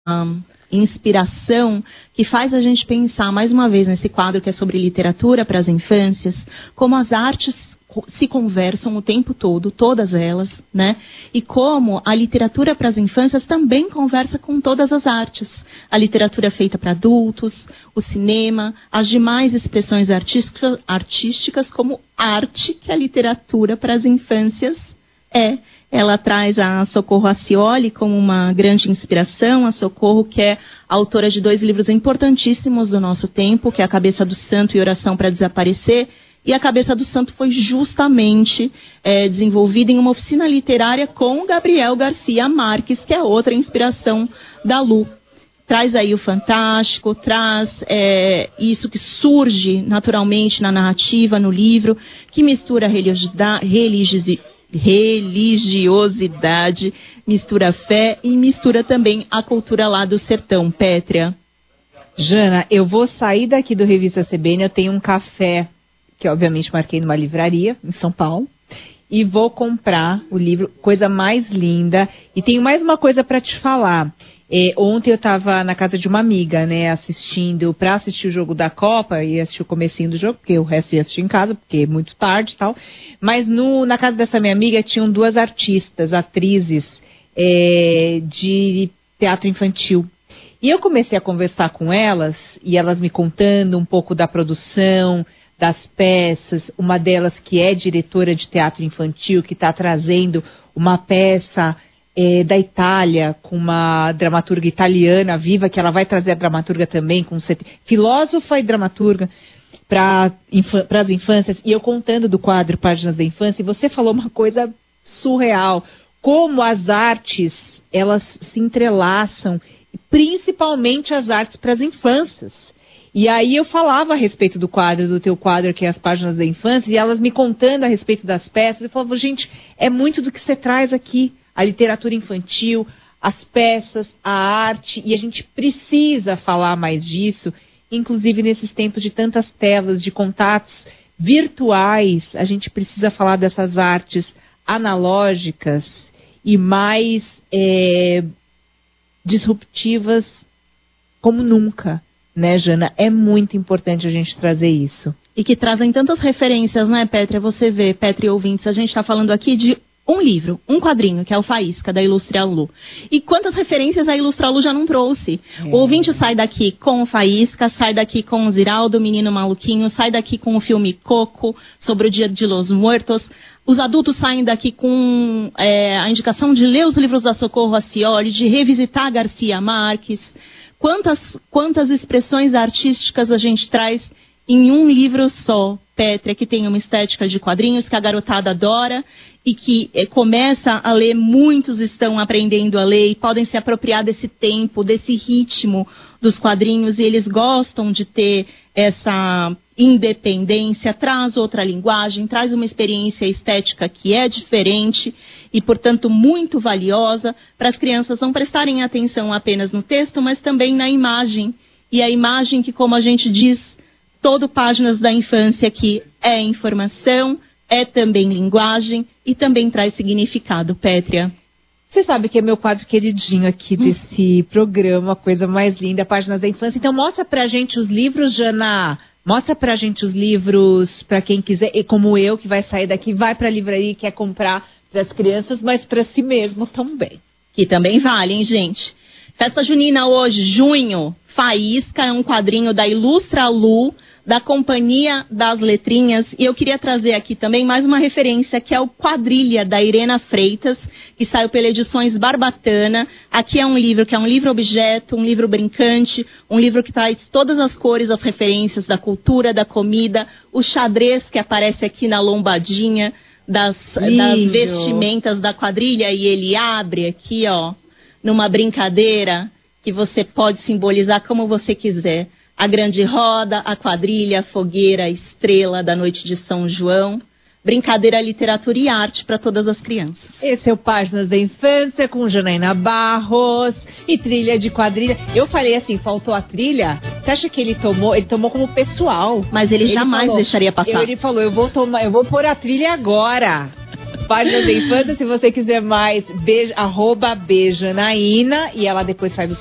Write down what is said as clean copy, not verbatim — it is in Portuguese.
inspiração que faz a gente pensar, mais uma vez, nesse quadro que é sobre literatura para as infâncias, como as artes se conversam o tempo todo, todas elas, né? E como a literatura para as infâncias também conversa com todas as artes. A literatura feita para adultos, o cinema, as demais expressões artísticas como arte que a literatura para as infâncias é. Ela traz a Socorro Acioli como uma grande inspiração, a Socorro que é autora de 2 livros importantíssimos do nosso tempo, que é A Cabeça do Santo e Oração para Desaparecer. E A Cabeça do Santo foi justamente desenvolvida em uma oficina literária com o Gabriel Garcia Marques, que é outra inspiração da Lu. Traz aí o fantástico, traz isso que surge naturalmente na narrativa, no livro, que mistura religiosidade, mistura fé e mistura também a cultura lá do sertão. Pétrea. Jana, eu vou sair daqui do Revista CBN, eu tenho um café que obviamente marquei numa livraria em São Paulo, e vou comprar o livro, coisa mais linda. E tenho mais uma coisa para te falar. Ontem eu estava na casa de uma amiga, né, para assistir o jogo da Copa, e assistir o comecinho do jogo, porque o resto ia assistir em casa, porque é muito tarde e tal. Mas na casa dessa minha amiga tinham 2 atrizes de teatro infantil. E eu comecei a conversar com elas, e elas me contando um pouco da produção, das peças, uma delas que é diretora de teatro infantil, que está trazendo uma peça da Itália, com uma dramaturga italiana viva, que ela vai trazer a dramaturga também, filósofa e dramaturga, para as infâncias, e eu contando do quadro Páginas da Infância, e você falou uma coisa surreal, como as artes, elas se entrelaçam, principalmente as artes para as infâncias. E aí eu falava a respeito do teu quadro, que é As Páginas da Infância, e elas me contando a respeito das peças, eu falava, gente, é muito do que você traz aqui, a literatura infantil, as peças, a arte, e a gente precisa falar mais disso, inclusive nesses tempos de tantas telas, de contatos virtuais, a gente precisa falar dessas artes analógicas e mais disruptivas como nunca. Né, Jana? É muito importante a gente trazer isso. E que trazem tantas referências, né, Pétrea? Você vê, Pétrea e ouvintes, a gente está falando aqui de um livro, um quadrinho, que é o Faísca, da Ilustre Lu. E quantas referências a Ilustre Lu já não trouxe? O ouvinte sai daqui com o Faísca, sai daqui com o Ziraldo, o Menino Maluquinho, sai daqui com o filme Coco, sobre o Dia de los Muertos. Os adultos saem daqui com a indicação de ler os livros da Socorro Acioli, de revisitar Garcia Marques. Quantas expressões artísticas a gente traz em um livro só, Pétrea, que tem uma estética de quadrinhos que a garotada adora e que começa a ler, muitos estão aprendendo a ler e podem se apropriar desse tempo, desse ritmo dos quadrinhos, e eles gostam de ter essa independência, traz outra linguagem, traz uma experiência estética que é diferente e, portanto, muito valiosa para as crianças não prestarem atenção apenas no texto, mas também na imagem. E a imagem que, como a gente diz, todo Páginas da Infância aqui é informação, é também linguagem e também traz significado, Pétrea. Você sabe que é meu quadro queridinho aqui desse programa, a coisa mais linda, Páginas da Infância. Então mostra pra gente os livros, Jana. Mostra pra gente os livros pra quem quiser, e como eu, que vai sair daqui, vai pra livraria e quer comprar pras crianças, mas pra si mesmo também. Que também vale, hein, gente? Festa junina hoje, junho. Faísca é um quadrinho da Ilustra Lu, da Companhia das Letrinhas, e eu queria trazer aqui também mais uma referência, que é o Quadrilha, da Irena Freitas, que saiu pela Edições Barbatana. Aqui é um livro que é um livro-objeto, um livro brincante, um livro que traz todas as cores, as referências da cultura, da comida, o xadrez que aparece aqui na lombadinha das vestimentas da quadrilha, e ele abre aqui, ó, numa brincadeira que você pode simbolizar como você quiser. A grande roda, a quadrilha, a fogueira, a estrela da noite de São João. Brincadeira, literatura e arte para todas as crianças. Esse é o Páginas da Infância com Janaína Barros e trilha de quadrilha. Eu falei assim, faltou a trilha? Você acha que ele tomou? Ele tomou como pessoal. Mas ele jamais deixaria passar. Ele falou, eu vou pôr a trilha agora. Páginas da Infância, se você quiser mais, @Bejanaína, e ela depois faz o